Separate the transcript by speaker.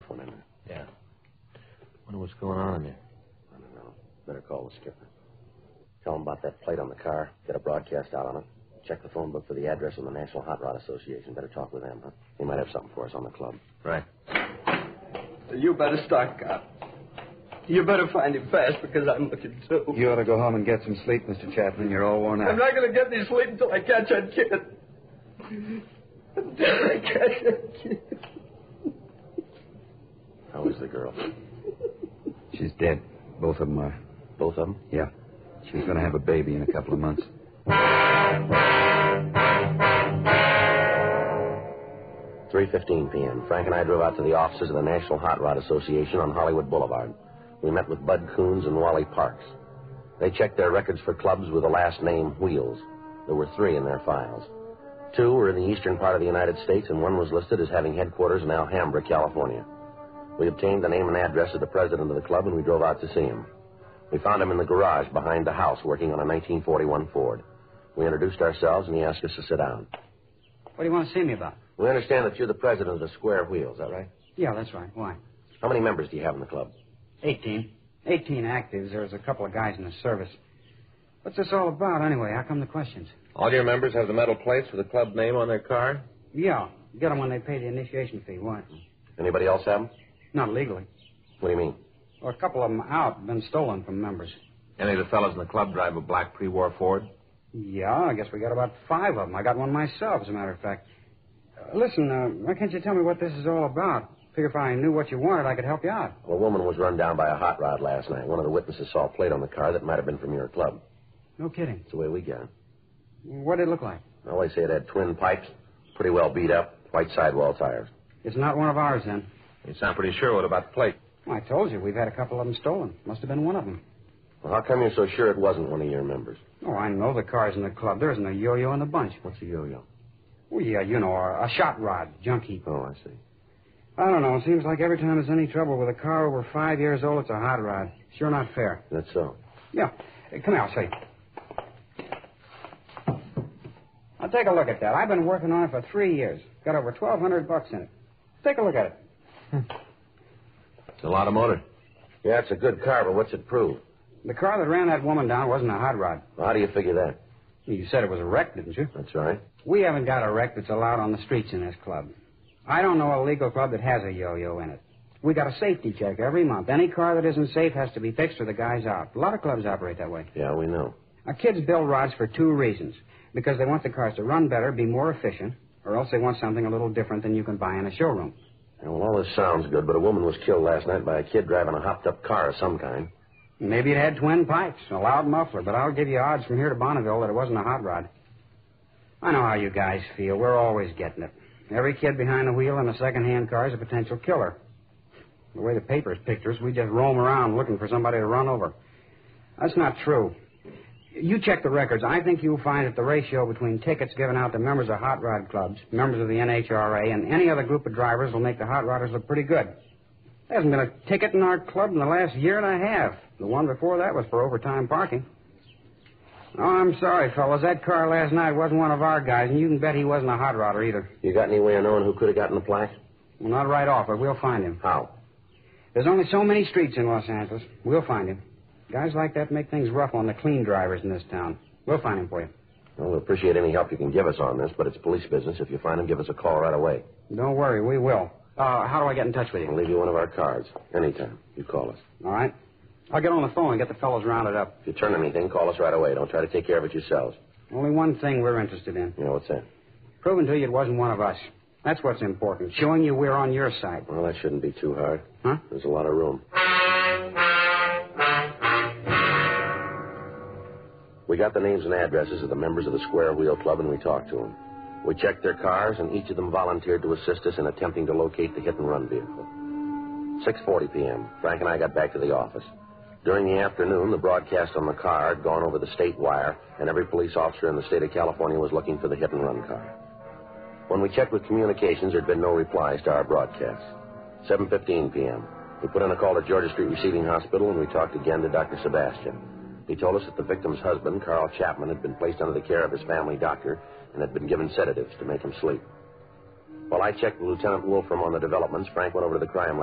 Speaker 1: One in there.
Speaker 2: Yeah. Wonder what's going on in there.
Speaker 1: I don't know. Better call the skipper. Tell him about that plate on the car. Get a broadcast out on it. Check the phone book for the address of the National Hot Rod Association. Better talk with them, huh? They might have something for us on the club.
Speaker 2: Right.
Speaker 3: You better start, Cop. You better find him fast because I'm looking too.
Speaker 4: You ought to go home and get some sleep, Mr. Chapman. You're all worn out.
Speaker 3: I'm not going to get any sleep until I catch that kid. Until I catch that kid.
Speaker 1: How is the girl?
Speaker 4: She's dead. Both of them are.
Speaker 1: Both of them?
Speaker 4: Yeah. She's going to have a baby in a couple of months.
Speaker 1: 3:15 p.m. Frank and I drove out to the offices of the National Hot Rod Association on Hollywood Boulevard. We met with Bud Coons and Wally Parks. They checked their records for clubs with the last name Wheels. There were 3 in their files. 2 were in the eastern part of the United States, and 1 was listed as having headquarters in Alhambra, California. We obtained the name and address of the president of the club, and we drove out to see him. We found him in the garage behind the house working on a 1941 Ford. We introduced ourselves, and he asked us to sit down.
Speaker 5: What do you want to see me about?
Speaker 1: We understand that you're the president of the Square Wheel, is that right?
Speaker 5: Yeah, that's right. Why?
Speaker 1: How many members do you have in the club?
Speaker 5: 18. 18 actives. There's a couple of guys in the service. What's this all about, anyway? How come the questions?
Speaker 2: All your members have the metal plates with the club name on their car?
Speaker 5: Yeah. Get them when they pay the initiation fee. Why?
Speaker 1: Anybody else have them?
Speaker 5: Not legally.
Speaker 1: What do you mean?
Speaker 5: Well, a couple of them out, been stolen from members.
Speaker 2: Any of the fellows in the club drive a black pre-war Ford?
Speaker 5: Yeah, I guess we got about 5 of them. I got one myself, as a matter of fact. Listen, why can't you tell me what this is all about? Figure if I knew what you wanted, I could help you out.
Speaker 1: Well, a woman was run down by a hot rod last night. One of the witnesses saw a plate on the car that might have been from your club.
Speaker 5: No kidding.
Speaker 1: That's the way we got it.
Speaker 5: What did it look like?
Speaker 1: Well, they say it had twin pipes, pretty well beat up, white sidewall tires.
Speaker 5: It's not one of ours, then.
Speaker 2: You sound pretty sure. What about the plate?
Speaker 5: Well, I told you, we've had a couple of them stolen. Must have been one of them.
Speaker 1: Well, how come you're so sure it wasn't one of your members?
Speaker 5: Oh, I know the cars in the club. There isn't a yo-yo in the bunch.
Speaker 1: What's a yo-yo?
Speaker 5: Well, yeah, you know, a shot rod, junk heap.
Speaker 1: Oh, I see.
Speaker 5: I don't know. It seems like every time there's any trouble with a car over 5 years old, it's a hot rod. Sure not fair.
Speaker 1: That's so.
Speaker 5: Yeah. Come here, I'll show you. Now, take a look at that. I've been working on it for 3 years. Got over $1,200 in it. Take a look at it.
Speaker 2: It's a lot of motor.
Speaker 1: Yeah, it's a good car, but what's it prove?
Speaker 5: The car that ran that woman down wasn't a hot rod.
Speaker 1: Well, how do you figure that?
Speaker 5: You said it was a wreck, didn't you?
Speaker 1: That's right.
Speaker 5: We haven't got a wreck that's allowed on the streets in this club. I don't know a legal club that has a yo-yo in it. We got a safety check every month. Any car that isn't safe has to be fixed or the guy's out. A lot of clubs operate that way.
Speaker 1: Yeah, we know.
Speaker 5: Our kids build rods for 2 reasons. Because they want the cars to run better, be more efficient, or else they want something a little different than you can buy in a showroom.
Speaker 1: Yeah, well, all this sounds good, but a woman was killed last night by a kid driving a hopped-up car of some kind.
Speaker 5: Maybe it had twin pipes, a loud muffler, but I'll give you odds from here to Bonneville that it wasn't a hot rod. I know how you guys feel. We're always getting it. Every kid behind the wheel in a second-hand car is a potential killer. The way the papers picture us, we just roam around looking for somebody to run over. That's not true. You check the records. I think you'll find that the ratio between tickets given out to members of hot rod clubs, members of the NHRA, and any other group of drivers will make the hot rodders look pretty good. There hasn't been a ticket in our club in the last year and a half. The one before that was for overtime parking. Oh, I'm sorry, fellas. That car last night wasn't one of our guys, and you can bet he wasn't a hot rodder either.
Speaker 1: You got any way of knowing who could have gotten the plaque?
Speaker 5: Well, not right off, but we'll find him.
Speaker 1: How?
Speaker 5: There's only so many streets in Los Angeles. We'll find him. Guys like that make things rough on the clean drivers in this town. We'll find him for you.
Speaker 1: Well, we'll appreciate any help you can give us on this, but it's police business. If you find him, give us a call right away.
Speaker 5: Don't worry, we will. How do I get in touch with you?
Speaker 1: I'll leave you one of our cards. Anytime. You call us.
Speaker 5: All right. I'll get on the phone and get the fellows rounded up.
Speaker 1: If you turn anything, call us right away. Don't try to take care of it yourselves.
Speaker 5: Only one thing we're interested in.
Speaker 1: You know what's that?
Speaker 5: Proving to you it wasn't one of us. That's what's important. Showing you we're on your side.
Speaker 1: Well, that shouldn't be too hard.
Speaker 5: Huh?
Speaker 1: There's a lot of room. We got the names and addresses of the members of the Square Wheel Club, and we talked to them. We checked their cars, and each of them volunteered to assist us in attempting to locate the hit-and-run vehicle. 6:40 p.m. Frank and I got back to the office. During the afternoon, the broadcast on the car had gone over the state wire, and every police officer in the state of California was looking for the hit-and-run car. When we checked with communications, there had been no replies to our broadcasts. 7:15 p.m. We put in a call to Georgia Street Receiving Hospital, and we talked again to Dr. Sebastian. He told us that the victim's husband, Carl Chapman, had been placed under the care of his family doctor and had been given sedatives to make him sleep. While I checked with Lieutenant Wolfram on the developments, Frank went over to the crime lab